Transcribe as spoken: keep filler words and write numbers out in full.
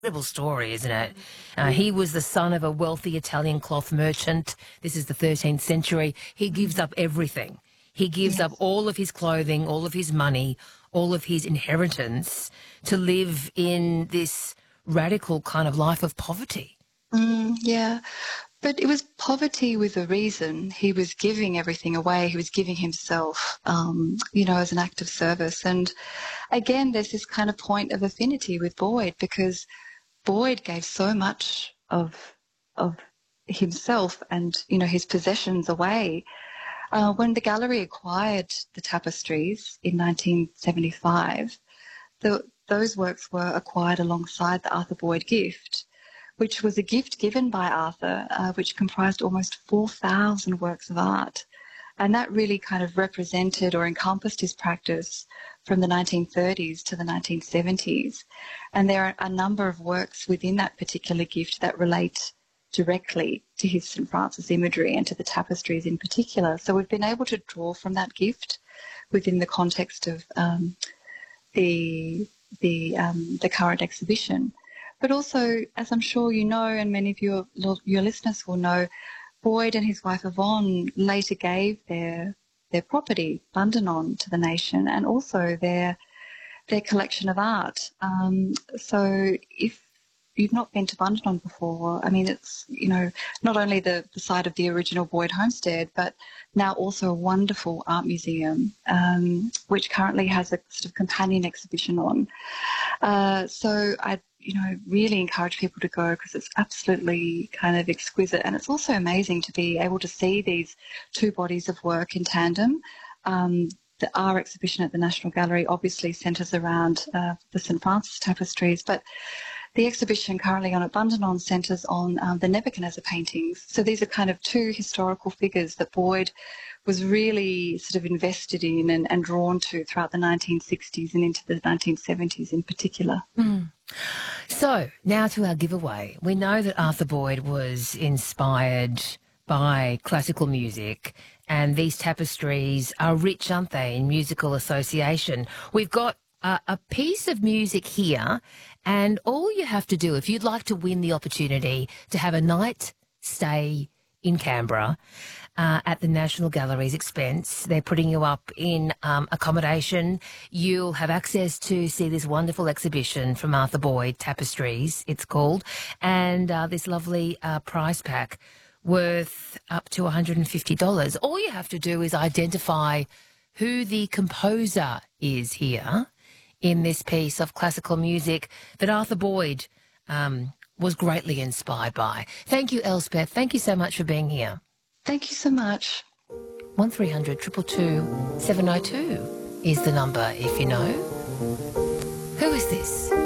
incredible story, isn't it? Uh, he was the son of a wealthy Italian cloth merchant. This is the thirteenth century. He gives up everything. He gives up Yes. all of his clothing, all of his money, all of his inheritance to live in this radical kind of life of poverty. Mm, yeah. But it was poverty with a reason. He was giving everything away. He was giving himself, um, you know, as an act of service. And again, there's this kind of point of affinity with Boyd because Boyd gave so much of of himself and, you know, his possessions away. Uh, when the gallery acquired the tapestries in nineteen seventy-five, the, those works were acquired alongside the Arthur Boyd gift, which was a gift given by Arthur, uh, which comprised almost four thousand works of art. And that really kind of represented or encompassed his practice from the nineteen thirties to the nineteen seventies. And there are a number of works within that particular gift that relate directly to his Saint Francis imagery and to the tapestries in particular. So we've been able to draw from that gift within the context of um, the the um, the current exhibition. But also, as I'm sure you know, and many of your your listeners will know, Boyd and his wife Yvonne later gave their their property, Bundanon, to the nation, and also their their collection of art. Um, so if you've not been to Bundanon before, I mean, it's, you know, not only the, the site of the original Boyd homestead, but now also a wonderful art museum, um, which currently has a sort of companion exhibition on. Uh, so I, you know, really encourage people to go because it's absolutely kind of exquisite. And it's also amazing to be able to see these two bodies of work in tandem. Um, the, our exhibition at the National Gallery obviously centres around uh, the Saint Francis tapestries, but the exhibition currently on at Bundanon centres on um, the Nebuchadnezzar paintings. So these are kind of two historical figures that Boyd was really sort of invested in and, and drawn to throughout the nineteen sixties and into the nineteen seventies in particular. Mm. So now to our giveaway. We know that Arthur Boyd was inspired by classical music, and these tapestries are rich, aren't they, in musical association. We've got uh, a piece of music here, and all you have to do, if you'd like to win the opportunity to have a night stay in Canberra uh, at the National Gallery's expense, they're putting you up in um, accommodation. You'll have access to see this wonderful exhibition from Arthur Boyd, Tapestries, it's called, and uh, this lovely uh, prize pack worth up to one hundred fifty dollars. All you have to do is identify who the composer is here in this piece of classical music that Arthur Boyd um, was greatly inspired by. Thank you, Elspeth. Thank you so much for being here. Thank you so much. one three hundred two two two seven oh two is the number if you know. Who is this?